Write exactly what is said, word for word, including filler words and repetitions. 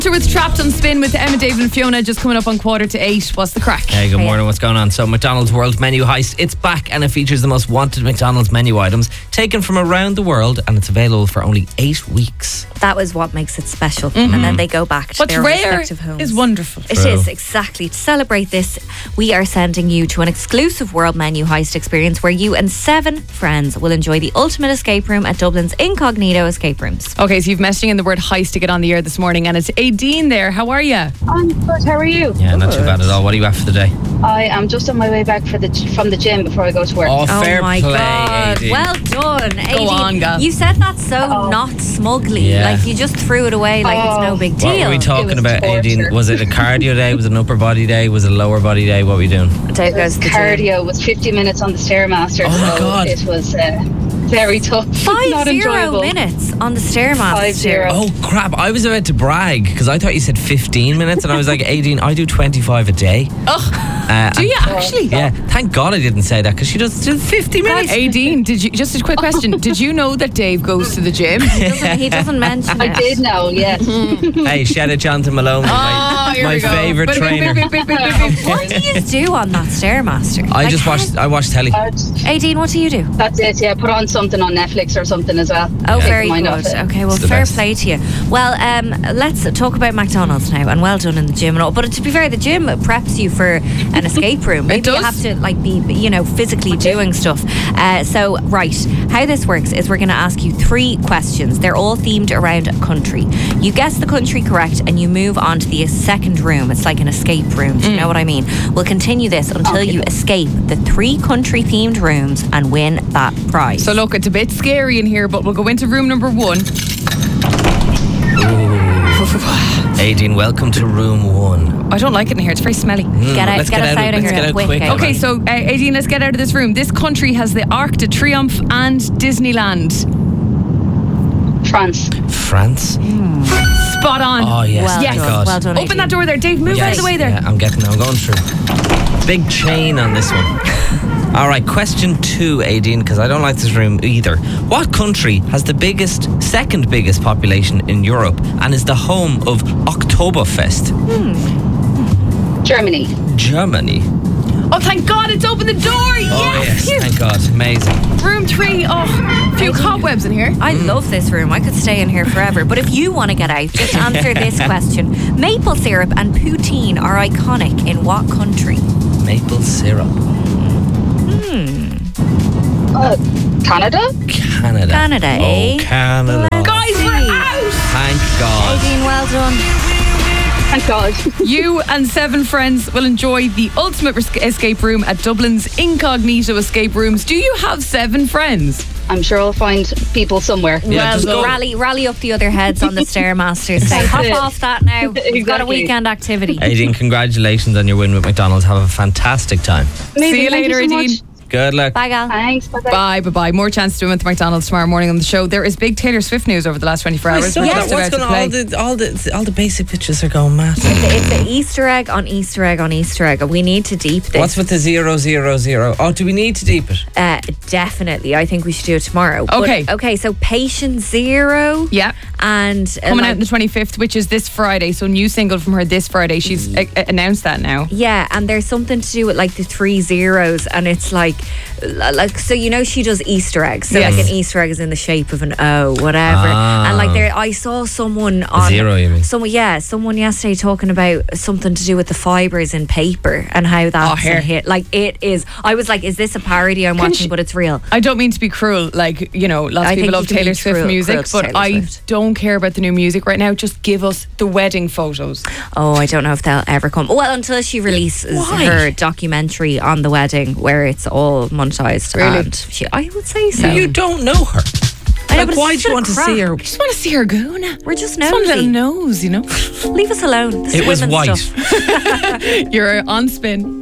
With Trapped on Spin with Emma, David and Fiona just coming up on quarter to eight. What's the crack? Hey, good morning. What's going on? So McDonald's World Menu Heist, it's back and it features the most wanted McDonald's menu items taken from around the world, and it's available for only eight weeks. That was what makes it special. Mm-hmm. And then they go back to What's their rare respective homes. is wonderful. It True. is, exactly. To celebrate this, we are sending you to an exclusive World Menu Heist experience where you and seven friends will enjoy the ultimate escape room at Dublin's Incognito Escape Rooms. Okay, so you've messaging in the word heist to get on the air this morning, and it's Aideen there. How are you? I'm good. How are you? Yeah, not too bad at all. What are you after the day? I am just on my way back for the from the gym before I go to work. Oh, fair oh my play, God. Aideen. Well done. Go on, girl. You said that so Uh-oh. not smugly. Yeah. Like you just threw it away like Oh. it's no big deal. What were we talking It was about, torture. Aideen? Was it a cardio day? Was it an upper body day? Was it a lower body day? What were we doing? Dave goes to the gym. Cardio was fifty minutes on the Stairmaster, Oh my so God. it was uh, very tough. Five Not zero enjoyable. minutes on the Stairmaster. Five zero. Oh, crap. I was about to brag because I thought you said fifteen minutes, and I was like, Aideen, I do twenty-five a day. Oh, Uh, do you actually? Yeah, thank God I didn't say that because she does do fifty minutes. Aideen, did you, just a quick question, did you know that Dave goes to the gym? He doesn't, he doesn't mention I it. did know, yes. Hey, shout out Jonathan Malone, Oh, my, here my we go. favourite Bit- bit- trainer. bit- bit- bit- bit- bit- What do you do on that Stairmaster? I Like, just how- watched. I watched telly. Uh, Aideen, what do you do? That's it, yeah. Put on something on Netflix or something as well. Oh, Take very mind good. off it. Okay, well, It's the fair best. play to you. Well, um, let's talk about McDonald's now, and well done in the gym and all. But to be fair, the gym preps you for an escape room. Maybe does. you have to like be, you know, physically doing stuff. Uh, so, right, how this works is we're going to ask you three questions. They're all themed around a country. You guess the country correct, and you move on to the second room. It's like an escape room. Do you know what I mean? We'll continue this until Okay. you escape the three country-themed rooms and win that prize. So look, it's a bit scary in here, but we'll go into room number one. Aideen, welcome to room one. I don't like it in here, it's very smelly. Get out, Let's get, get us out of- out of let's here get out quick. quick, eh? Okay, so uh, Aideen, let's get out of this room. This country has the Arc de Triomphe and Disneyland. France. France. Spot on. Oh yes, Well thank Yes. done, God. well done. Open Aideen. that door there, Dave. Move out Yes, of the way there. yeah, I'm getting. I'm going through. Big chain on this one. All right, question two, Aideen, because I don't like this room either. What country has the biggest, second biggest population in Europe and is the home of Oktoberfest? Germany. Germany. Oh, thank God, it's opened the door. Oh Yes. yes, thank God, amazing. Room three. Oh, a few cobwebs in here. I love this room. I could stay in here forever. But if you want to get out, just answer this question. Maple syrup and poutine are iconic in what country? Maple syrup. Uh, Canada? Canada. Canada, eh? Oh, Canada. Guys, we're out. Thank God. Aideen, well done. Thank God. You and seven friends will enjoy the ultimate res- escape room at Dublin's Incognito Escape Rooms. Do you have seven friends? I'm sure I'll find people somewhere. Yeah, well, just go. rally, rally up the other heads on the Stairmasters. Say, hop it. off that now. We've got a Exactly. weekend activity. Aideen, congratulations on your win with McDonald's. Have a fantastic time. Amazing. See you Thank later, so Aideen. much. Good luck. Bye, gal. Thanks. Bye-bye. Bye, bye, bye. More chance to win with McDonald's tomorrow morning on the show. There is big Taylor Swift news over the last twenty-four hours. We're just What's about going to on? play. All the, all the all the basic pictures are going mad. It's an Easter egg on Easter egg on Easter egg. We need to deep this. What's with the zero zero zero? Oh, do we need to deep it? Uh, definitely. I think we should do it tomorrow. But- Okay. okay, so Patient Zero. Yeah. And uh, Coming like- out on the twenty-fifth, which is this Friday. So new single from her this Friday. She's a- a- announced that now. Yeah, and there's something to do with like the three zeros, and it's like, like so you know she does Easter eggs. So Yes. like an Easter egg is in the shape of an O, whatever. Ah. And like there, I saw someone on zero, you mean? Someone, yeah, someone yesterday talking about something to do with the fibers in paper and how that's Oh, here. a hit. Like it is. I was like, is this a parody I'm watching? she- but it's real. I don't mean to be cruel, like, you know, lots I of people think love you can be Taylor Swift cruel- music, cruel to but Taylor I Swift. don't care about the new music right now. Just give us the wedding photos. Oh, I don't know if they'll ever come. Well, until she releases Why? her documentary on the wedding where it's all monetized. Really? And she, I would say so. You don't know her. I know, Like, but why it's do you still want to crap. see her? I just want to see her goon. We're just Just one little nosy. nose, you know. Leave us alone. This It is was women's white. stuff. You're on Spin.